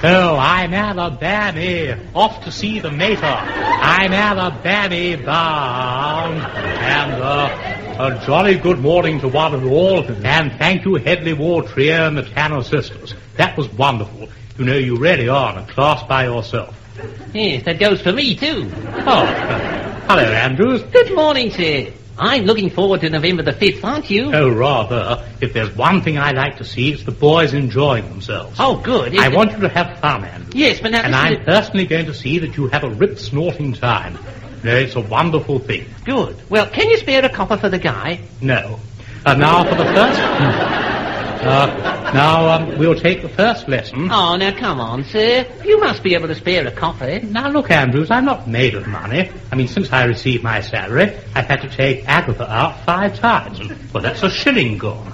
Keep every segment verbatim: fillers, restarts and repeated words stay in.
Oh, I'm Alabama, off to see the mater. I'm Alabama bound. And uh, a jolly good morning to one and all. And thank you, Headley Ward Trio and the Tanner Sisters. That was wonderful. You know, you really are in a class by yourself. Yes, that goes for me, too. Oh, uh, hello, Andrews. Good morning, sir. I'm looking forward to November the fifth, aren't you? Oh, rather. If there's one thing I like to see, it's the boys enjoying themselves. Oh, good. I it... want you to have fun, Andrews. Yes, but now... And I'm it... personally going to see that you have a rip-snorting time. No, it's a wonderful thing. Good. Well, can you spare a copper for the guy? No. Uh, now for the first... Uh, now, um, we'll take the first lesson. Oh, now, come on, sir. You must be able to spare a copper. Now, look, Andrews, I'm not made of money. I mean, since I received my salary, I've had to take Agatha out five times. And, well, that's a shilling gone.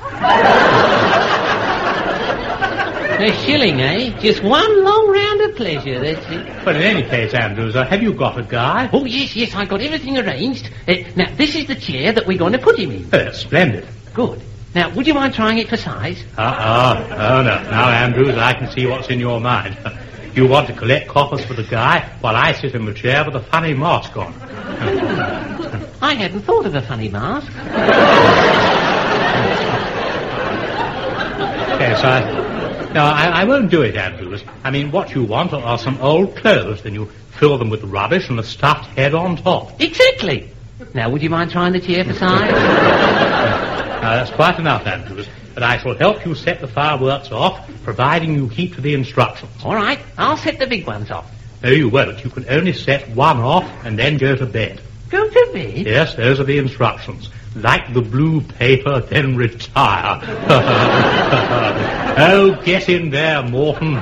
A shilling, eh? Just one long round of pleasure, that's it. But in any case, Andrews, uh, have you got a guy? Oh, yes, yes, I've got everything arranged. Uh, now, this is the chair that we're going to put him in. Uh, splendid. Good. Now, would you mind trying it for size? Uh-uh. Oh, no. Now, Andrews, I can see what's in your mind. You want to collect coppers for the guy while I sit in the chair with a funny mask on. I hadn't thought of a funny mask. Yes, I... No, I, I won't do it, Andrews. I mean, what you want are some old clothes, then you fill them with rubbish and a stuffed head on top. Exactly. Now, would you mind trying the chair for size? Now, that's quite enough, Andrews. But I shall help you set the fireworks off, providing you keep to the instructions. All right. I'll set the big ones off. No, you won't. You can only set one off and then go to bed. Go to bed? Yes, those are the instructions. Light the blue paper, then retire. Oh, get in there, Morton.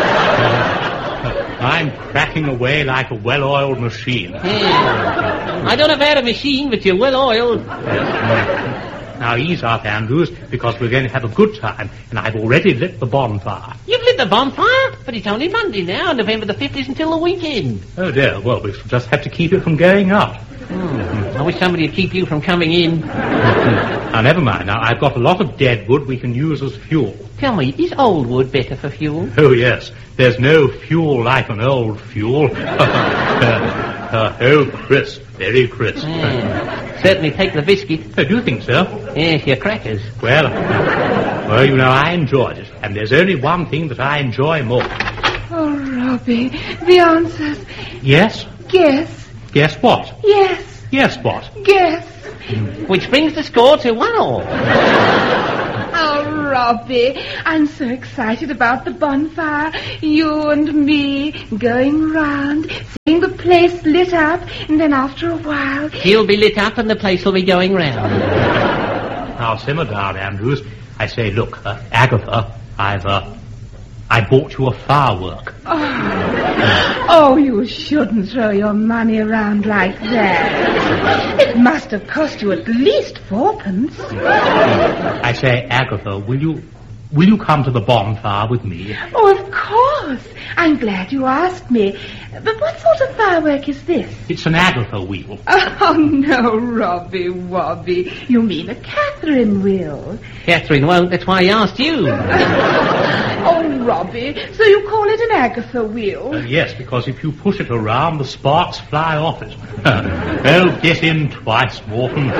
I'm cracking away like a well-oiled machine. Yeah. I don't have had a machine, but you're well-oiled. Now ease up, Andrews, because we're going to have a good time, and I've already lit the bonfire. You've lit the bonfire? But it's only Monday now, November the fifth is until the weekend. Oh, dear. Well, we shall just have to keep it from going out. Hmm. I wish somebody would keep you from coming in. Now, never mind. Now, I've got a lot of dead wood we can use as fuel. Tell me, is old wood better for fuel? Oh, yes. There's no fuel like an old fuel. uh, uh, oh, crisp. Very crisp. Yeah. Certainly take the biscuit. Oh, do you think so? Yes, your crackers. Well, uh, well, you know, I enjoyed it. And there's only one thing that I enjoy more. Oh, Robbie, the answers. Yes? Guess. Guess what? Yes. Yes, what? Guess. Which brings the score to one all. Oh, Robbie, I'm so excited about the bonfire. You and me going round, seeing the place lit up, and then after a while... He'll be lit up and the place will be going round. Now, simmer down, Andrews. I say, look, uh, Agatha, I've, uh, I bought you a firework. Oh. oh, you shouldn't throw your money around like that. It must have cost you at least fourpence. I say, Agatha, will you, will you come to the bonfire with me? Oh, of course. I'm glad you asked me. But what sort of firework is this? It's an Agatha wheel. Oh, no, Robbie Wobbie. You mean a Catherine wheel. Catherine won't. That's why I asked you. Oh, Robbie, so you call it an Agatha wheel? Uh, yes, because if you push it around, the sparks fly off it. Oh, get in twice, Morton.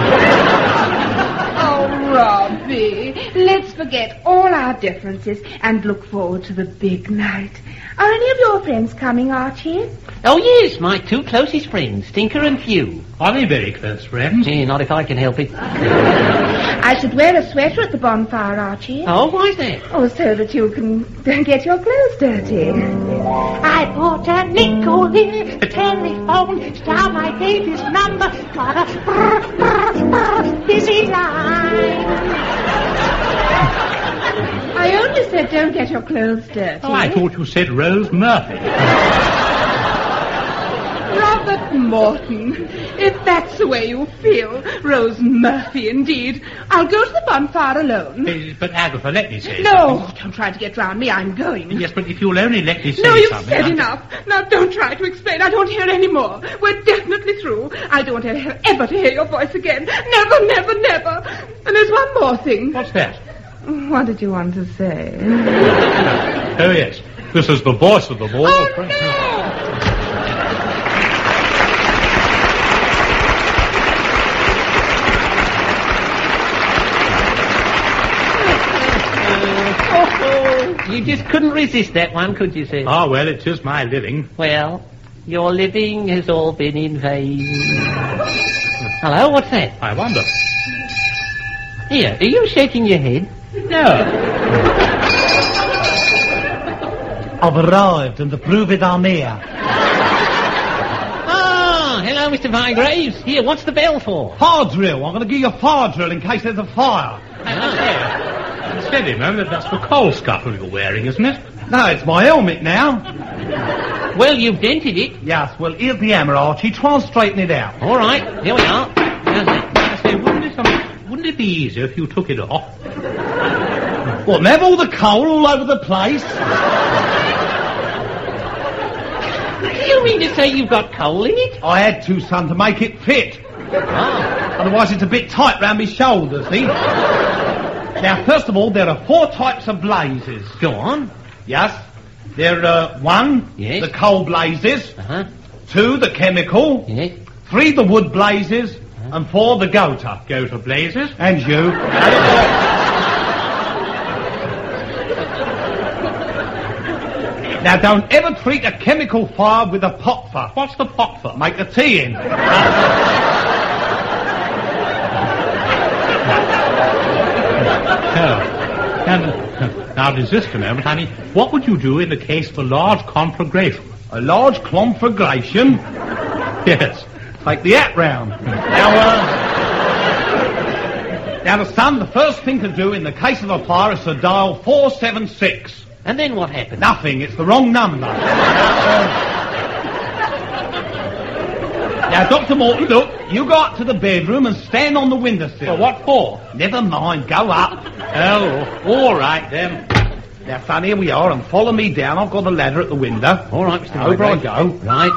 Oh, Robbie, let's forget all our differences and look forward to the big night. Are any of your friends coming, Archie? Oh, yes, my two closest friends, Tinker and Few. Are they very close friends? Eh, not if I can help it. I should wear a sweater at the bonfire, Archie. Oh, why's that? Oh, so that you can get your clothes dirty. I bought a nickel here, the telephone, star my baby's number, got a brr, brr, brr, busy line. I only said don't get your clothes dirty. Oh, I thought you said Rose Murphy. Robert Morton, if that's the way you feel, Rose Murphy indeed. I'll go to the bonfire alone. Uh, but Agatha, let me say no, something. No, don't try to get round me. I'm going. Yes, but if you'll only let me say no, you've something... said I'm... enough. Now, don't try to explain. I don't hear any more. We're definitely through. I don't want ever, ever to hear your voice again. Never, never, never. And there's one more thing. What's that? What did you want to say? Oh, yes. This is the voice of the ball. Oh, no! You just couldn't resist that one, could you, sir? Ah, well, it is my living. Well, your living has all been in vain. Hello, what's that? I wonder. Here, are you shaking your head? No. I've arrived and the prove it I'm here. Ah, hello, Mister Firegraves. Here, what's the bell for? Fire drill. I'm going to give you a fire drill in case there's a fire. Ah. Steady, man. That's the coal scuttle you're wearing, isn't it? No, it's my helmet now. Well, you've dented it. Yes, well, here's the hammer, Archie. Try and straighten it out. All right, here we are. How's that? I say, wouldn't it, um, wouldn't it be easier if you took it off? What, and have all the coal all over the place? Do you mean to say you've got coal in it? I had to, son, to make it fit. Oh. Otherwise it's a bit tight round my shoulders, see? Now, first of all, there are four types of blazes. Go on. Yes. There are, uh, one, Yes. the coal blazes. Uh-huh. Two, the chemical. Yes. Three, the wood blazes. Uh-huh. And four, the goater. Go to blazes. And you. Now, don't ever treat a chemical fire with a pot for. What's the pot for? Make a tea in. Oh. And, uh, now, resist a moment, honey. What would you do in the case of a large conflagration? A large conflagration? Yes. Take the hat round. Now, uh... Now, son, the first thing to do in the case of a fire is to dial four seven six. And then what happened? Nothing, it's the wrong number. Now, Doctor Morton, look, you go up to the bedroom and stand on the windowsill. Well, what for? Never mind, go up. Oh, all right, then. Now, son, here we are, and follow me down. I've got a ladder at the window. All right, Mister Over I Firegraves. go. Right.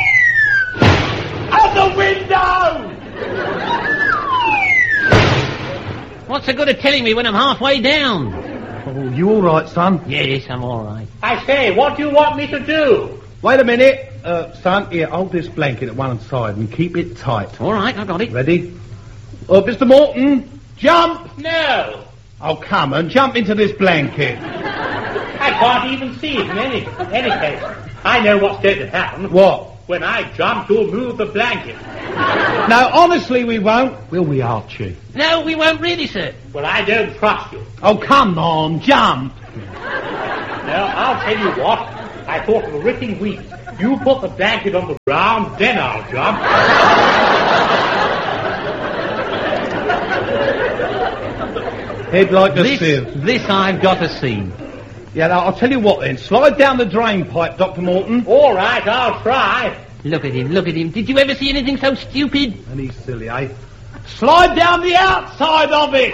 Out the window! What's the good of telling me when I'm halfway down? Oh, you all right, son? Yes, I'm all right. I say, what do you want me to do? Wait a minute. Uh, son, here, hold this blanket at one side and keep it tight. All right, I got it. Ready? Oh, Mister Morton, jump! No. Oh, come and jump into this blanket. I can't even see it in any, any case. I know what's going to happen. What? When I jump, you'll move the blanket. No, honestly, we won't. Will we, Archie? No, we won't really, sir. Well, I don't trust you. Oh, come on, jump. Now, I'll tell you what. I thought of a ripping week. You put the blanket on the ground, then I'll jump. Head like a This, sieve. this I've got to see. Yeah, now, I'll tell you what then. Slide down the drain pipe, Doctor Morton. All right, I'll try. Look at him, look at him. Did you ever see anything so stupid? And he's silly, eh? Slide down the outside of it!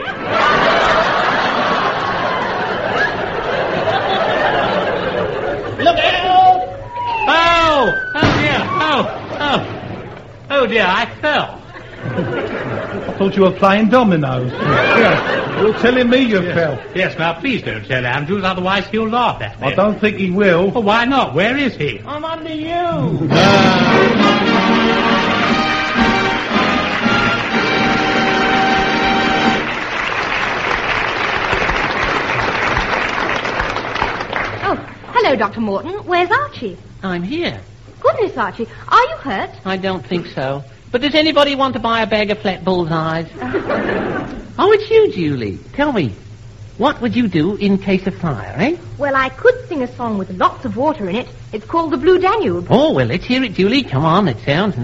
Look out! Oh! Oh, dear. Oh, oh. Oh, dear, I fell. I thought you were playing dominoes. Yeah. You're telling me you fell. Yes, now, please don't tell Andrews, otherwise he'll laugh at me. I don't think he will. Well, why not? Where is he? I'm under you. Oh, hello, Doctor Morton. Where's Archie? I'm here. Goodness, Archie, are you hurt? I don't think so. But does anybody want to buy a bag of flat bullseyes? Oh, it's you, Julie. Tell me, what would you do in case of fire, eh? Well, I could sing a song with lots of water in it. It's called the Blue Danube. Oh, well, let's hear it, Julie. Come on, it sounds